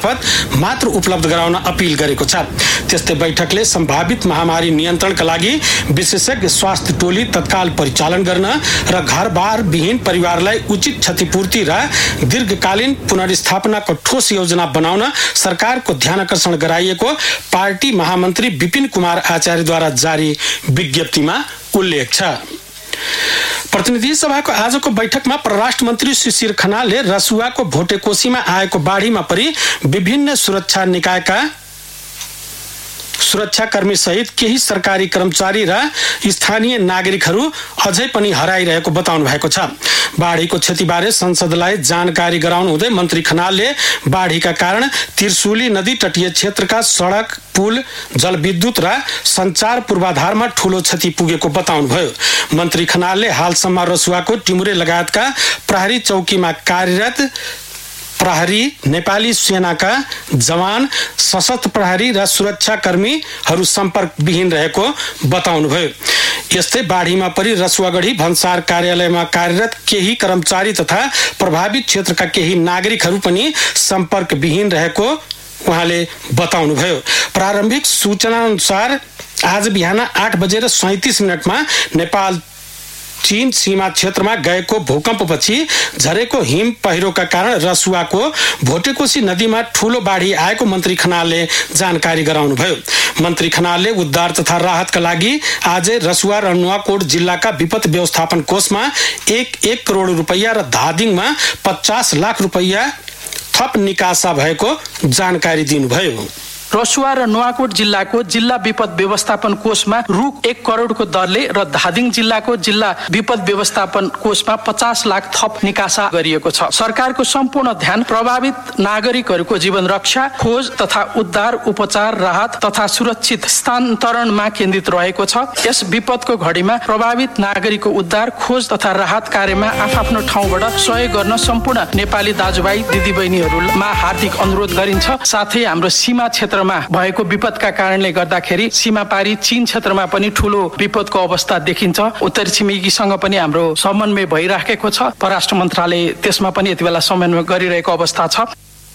मार्फत मात्र उपलब्ध गराउन अपील गरेको छ। त्यस्तै बैठकले सम्भावित महामारी नियन्त्रणका लागि विशेषज्ञ स्वास्थ्य टोली तत्काल परिचालन गर्न र घरबार विहीन परिवारलाई उचित क्षतिपूर्ति र दीर्घकालीन पुनर्स्थापनाको ठोस योजना बनाउन सरकारको ध्यानकर्षण गराइएको पार्टी महामन्त्री विपिन कुमार आचार्यद्वारा जारी विज्ञप्तिमा उल्लेख छ। प्रतिनिधि सभाको आजको बैठकमा परराष्ट्र मन्त्री शिशिर खनालले रसुवाको भोटेकोशीमा आएको बाढीमा परि विभिन्न सुरक्षा निकायका सुरक्षाकर्मी सहित केही सरकारी कर्मचारी र स्थानीय नागरिकहरू अझै पनि हराइरहेको बताउनु भएको छ। बाढीको क्षतिबारे संसदलाई जानकारी गराउनु हुँदै मन्त्री खनालले बाढीका कारण त्रिशुली नदी तटीय क्षेत्रका सडक, पुल, जलविद्युत र सञ्चार पूर्वाधारमा ठूलो क्षति पुगेको बताउनुभयो। मन्त्री खनालले हालसम्म रसुवाको टिमुरे लगायतका प्रहरी चौकीमा कार्यरत प्रहरी, नेपाली सेनाका जवान, सशस्त्र प्रहरी र सुरक्षाकर्मीहरू सम्पर्कविहीन रहेको बताउनुभयो। यस्तै बाढीमा परि रसुवागढी भन्सार कार्यालयमा कार्यरत केही कर्मचारी तथा प्रभावित क्षेत्रका केही नागरिकहरू पनि सम्पर्कविहीन रहेको उहाँले बताउनुभयो। प्रारम्भिक सूचना अनुसार आज बिहान 8:37 नेपाल चीन सीमा क्षेत्रमा गएको भूकम्पपछि झरेको हिम पहिरोका कारण रसुवाको भोटेकोशी नदीमा ठूलो बाढी आएको मन्त्री खनालले जानकारी गराउनुभयो। मन्त्री खनालले उद्धार तथा राहतका लागि आज रसुवा र नुवाकोट जिल्लाका विपद व्यवस्थापन कोषमा 1 करोड रुपैयाँ र धादिङमा 50 लाख रुपैयाँ थप निकासा भएको जानकारी दिनुभयो। रसुवा र नुवाकोट जिल्लाको जिल्ला विपद व्यवस्थापन कोषमा रु 1 करोडको दरले र धादिङ जिल्लाको जिल्ला विपद व्यवस्थापन कोषमा 50 लाख थप निकासा गरिएको छ। सरकारको सम्पूर्ण ध्यान प्रभावित नागरिकहरूको जीवन रक्षा, खोज तथा उद्धार, उपचार, राहत तथा सुरक्षित स्थानान्तरणमा केन्द्रित रहेको छ। यस विपदको घडीमा प्रभावित नागरिकको उद्धार, खोज तथा राहत कार्यमा आफ्नो ठाउँबाट सहयोग गर्न सम्पूर्ण नेपाली दाजुभाइ दिदीबहिनीहरूमा हार्दिक अनुरोध गरिन्छ। साथै हाम्रो सीमा क्षेत्र भएको विपदका कारणले गर्दाखेरि सीमापारी चीन क्षेत्रमा पनि ठूलो विपदको अवस्था देखिन्छ। उत्तरी छिमेकीसँग पनि हाम्रो समन्वय भइराखेको छ। परराष्ट्र मन्त्रालय त्यसमा पनि यति बेला समन्वय गरिरहेको अवस्था छ।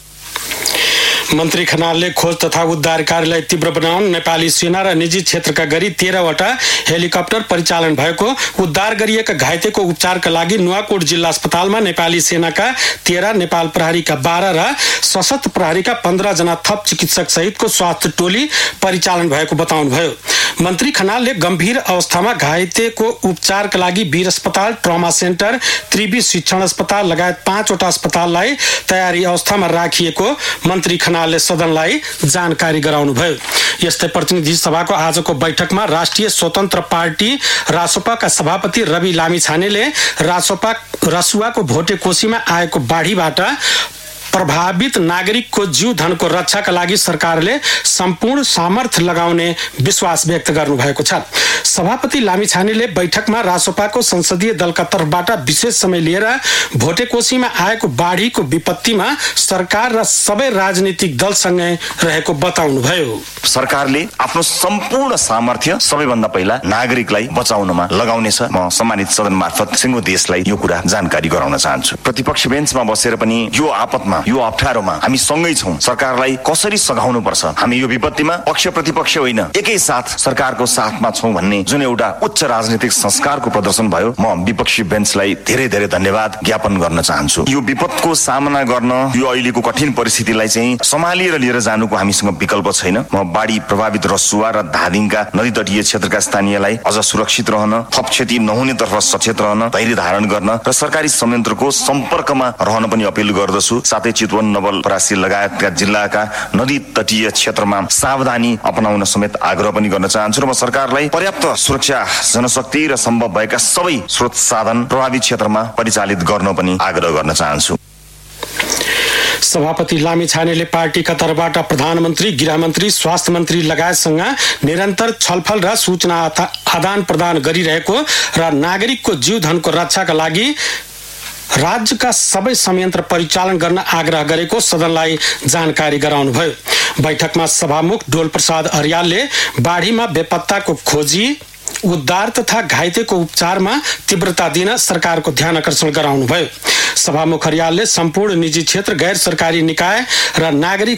मन्त्री खनालले खोज तथा उद्धार कार्यलाई तीव्र बनाउन नेपाली सेना र निजी क्षेत्रका गरी 13वटा हेलिकप्टर परिचालन भएको, उद्धार गरिएका घाइतेको उपचारका लागि नुवाकोट जिल्ला अस्पतालमा नेपाली सेनाका 13, नेपाल प्रहरीका 12 र सशस्त्र प्रहरीका 15 जना थप चिकित्सक सहितको स्वास्थ्य टोली परिचालन भएको बताउनुभयो। मन्त्री खनालले गम्भीर अवस्थामा घाइतेको उपचारका लागि वीर अस्पताल, ट्रमा सेन्टर, त्रिवी शिक्षण अस्पताल लगायत 5वटा अस्पताललाई तयारी अवस्थामा राखिएको मन्त्री खनालले सदनलाई जानकारी गराउनुभयो। यस्तै प्रतिनिधि सभाको आजको बैठकमा राष्ट्रिय स्वतन्त्र पार्टी रासोपाका सभापति रवि लामिछानेले रसुवाको भोटेकोशीमा आएको बाढीबाट प्रभावित नागरिकको जीव धनको रक्षाका लागि सरकारले सम्पूर्ण सामर्थ्य लगाउने विश्वास व्यक्त गर्नुभएको छ। सभापति लामिछानेले बैठकमा रासोपाको संसदीय दलका तर्फबाट विशेष समय लिएर भोटेकोशीमा आएको बाढीको विपत्तिमा सरकार र सबै राजनीतिक दलसँगै रहेको बताउनुभयो। सरकारले आफ्नो सम्पूर्ण सामर्थ्य सबैभन्दा पहिला नागरिकलाई बचाउनमा लगाउनेछ। म सम्मानित सदन मार्फत सिङ्गो देशलाई यो कुरा जानकारी गराउन चाहन्छु। प्रतिपक्ष बेन्चमा बसेर पनि यो आपतमा, यो अप्ठ्यारोमा हामी सँगै छौं। सरकारलाई कसरी सघाउनु पर्छ, हामी यो विपत्तिमा पक्ष प्रतिपक्ष होइन एकैसाथ सरकारको साथमा छौं भन्ने जुन एउटा उच्च राजनीतिक संस्कारको प्रदर्शन भयो, म विपक्षी बेन्चलाई धेरै धेरै धन्यवाद ज्ञापन गर्न चाहन्छु। यो विपदको सामना गर्न, यो अहिलेको कठिन परिस्थितिलाई चाहिँ सम्हालेर लिएर जानुको हामीसँग विकल्प छैन। म बाढी प्रभावित रसुवा र धादिङका नदी तटीय क्षेत्रका स्थानीयलाई अझ सुरक्षित रहन, थप क्षति नहुनेतर्फ सचेत रहन, धैर्य धारण गर्न र सरकारी संयन्त्रको सम्पर्कमा रहन पनि अपील गर्दछु। साथै चितवन, नवलपरासी लगायतका जिल्लाका नदी तटीय क्षेत्रमा सावधानी अपनाउन समेत आग्रह पनि गर्न चाहन्छु र म सरकारलाई पर्याप्त सुरक्षा जनशक्ति र सम्भव भएका सबै स्रोत साधन प्रभावित क्षेत्रमा परिचालित गर्न पनि आग्रह गर्न चाहन्छु। सभापति लामिछानेले पार्टीका तर्फबाट प्रधानमन्त्री, गृहमन्त्री, स्वास्थ्य मन्त्री लगायतसँग निरन्तर छलफल र सूचना आदान प्रदान गरिरहेको र नागरिकको जीव धनको रक्षाका लागि राज्यका सबै संयन्त्र परिचालन गर्न आग्रह गरेको सदनलाई जानकारी गराउनुभयो। बैठकमा सभामुख डोल प्रसाद अर्यालले बाढीमा बेपत्ताको खोजी, उद्धार तथा घाइतेको उपचारमा तीव्रता दिन सरकारको ध्यान आकर्षण गराउनुभयो। सभामुख अर्यालले सम्पूर्ण निजी क्षेत्र, गैर सरकारी निकाय र नागरिक